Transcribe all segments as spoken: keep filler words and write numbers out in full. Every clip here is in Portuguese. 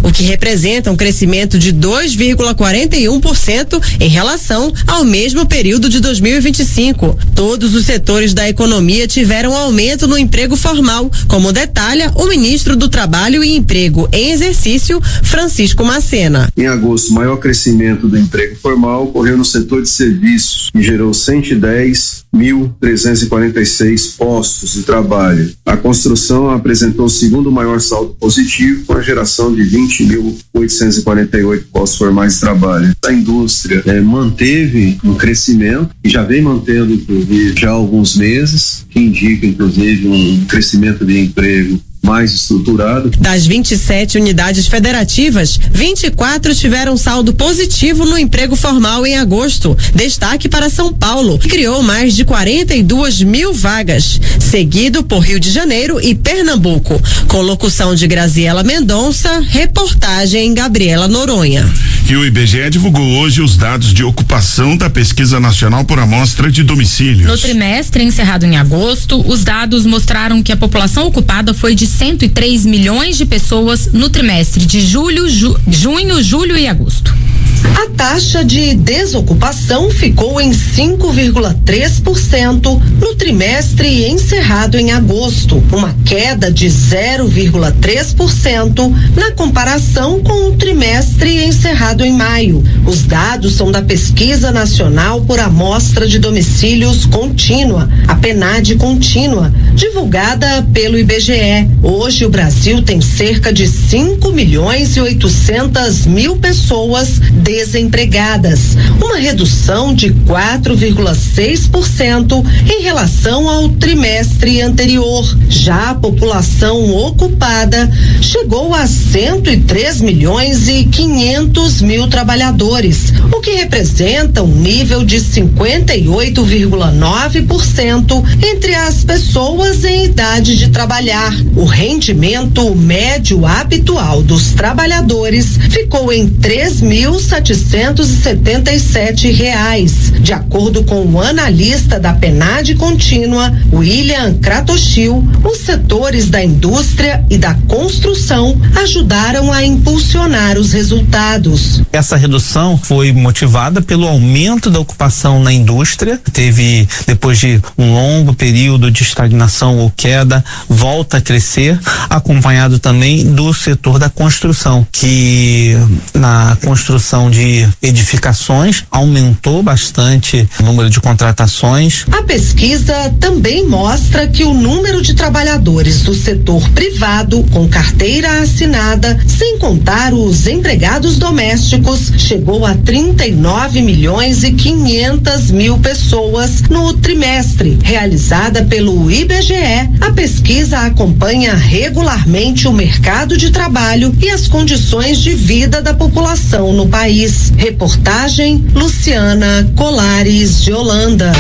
o que representa um crescimento de dois vírgula quarenta e um por cento em relação ao mesmo período de dois mil e vinte e cinco. Todos os setores da economia tiveram aumento no emprego formal, como detalha o ministro do Trabalho e Emprego em exercício, Francisco Macena. Em agosto, o maior crescimento do emprego formal ocorreu no setor de serviços, que gerou cento e dez mil trezentos e quarenta e seis postos de trabalho. A construção apresentou o segundo maior saldo positivo, com a geração de vinte mil oitocentos e quarenta e oito postos formais de trabalho. A indústria eh, manteve um crescimento e já vem mantendo, inclusive, já há alguns meses, que indica, inclusive, um crescimento de emprego mais estruturado. Das vinte e sete unidades federativas, vinte e quatro tiveram saldo positivo no emprego formal em agosto. Destaque para São Paulo, que criou mais de quarenta e duas mil vagas, seguido por Rio de Janeiro e Pernambuco. Com locução de Graziela Mendonça, reportagem Gabriela Noronha. E o I B G E divulgou hoje os dados de ocupação da Pesquisa Nacional por Amostra de Domicílios. No trimestre encerrado em agosto, os dados mostraram que a população ocupada foi de cento e três milhões de pessoas no trimestre de julho, ju, junho, julho e agosto. A taxa de desocupação ficou em cinco vírgula três por cento no trimestre encerrado em agosto, uma queda de zero vírgula três por cento na comparação com o trimestre encerrado em maio. Os dados são da Pesquisa Nacional por Amostra de Domicílios Contínua, a PNAD Contínua, divulgada pelo I B G E. Hoje o Brasil tem cerca de cinco milhões e oitocentas mil pessoas desempregadas, uma redução de quatro vírgula seis por cento em relação ao trimestre anterior. Já a população ocupada chegou a cento e três milhões e quinhentos mil trabalhadores, o que representa um nível de cinquenta e oito vírgula nove por cento entre as pessoas em idade de trabalhar. O rendimento médio habitual dos trabalhadores ficou em três mil setecentos e setenta e sete reais, de acordo com o analista da PNAD Contínua, William Kratochil. Os setores da indústria e da construção ajudaram a impulsionar os resultados. Essa redução foi motivada pelo aumento da ocupação na indústria. Teve, depois de um longo período de estagnação ou queda, volta a crescer, acompanhado também do setor da construção, que na construção de edificações aumentou bastante o número de contratações. A pesquisa também mostra que o número de trabalhadores do setor privado com carteira assinada, sem contar os empregados domésticos, chegou a trinta e nove milhões e quinhentas mil pessoas no trimestre. Realizada pelo I B G E, a pesquisa acompanha regularmente o mercado de trabalho e as condições de vida da população no país. Reportagem Luciana Colares de Holanda.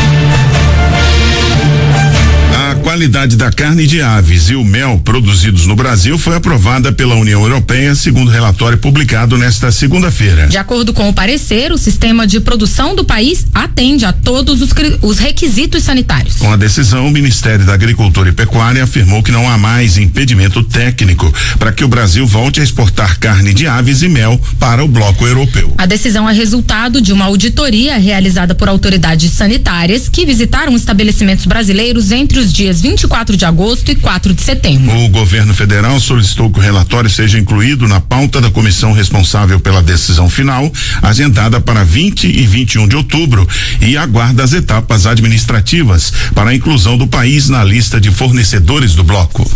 A qualidade da carne de aves e o mel produzidos no Brasil foi aprovada pela União Europeia, segundo relatório publicado nesta segunda-feira. De acordo com o parecer, o sistema de produção do país atende a todos os, os requisitos sanitários. Com a decisão, o Ministério da Agricultura e Pecuária afirmou que não há mais impedimento técnico para que o Brasil volte a exportar carne de aves e mel para o bloco europeu. A decisão é resultado de uma auditoria realizada por autoridades sanitárias que visitaram estabelecimentos brasileiros entre os dias vinte e quatro de agosto e quatro de setembro. O governo federal solicitou que o relatório seja incluído na pauta da comissão responsável pela decisão final, agendada para vinte e vinte e um de outubro, e aguarda as etapas administrativas para a inclusão do país na lista de fornecedores do bloco.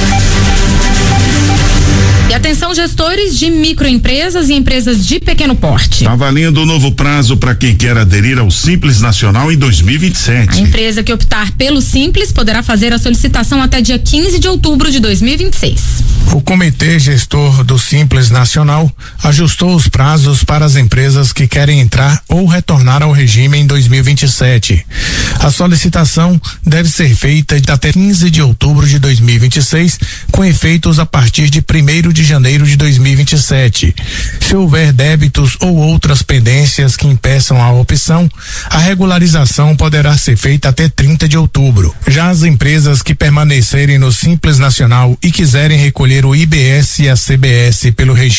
E atenção, gestores de microempresas e empresas de pequeno porte. Está valendo o novo prazo para quem quer aderir ao Simples Nacional em dois mil e vinte e sete. A empresa que optar pelo Simples poderá fazer a solicitação até dia quinze de outubro de dois mil e vinte e seis. O Comitê Gestor do Simples Nacional ajustou os prazos para as empresas que querem entrar ou retornar ao regime em dois mil e vinte e sete. A solicitação deve ser feita até quinze de outubro de dois mil e vinte e seis, com efeitos a partir de primeiro de janeiro de dois mil e vinte e sete. Se houver débitos ou outras pendências que impeçam a opção, a regularização poderá ser feita até trinta de outubro. Já as empresas que permanecerem no Simples Nacional e quiserem recolher o I B S e a C B S pelo regime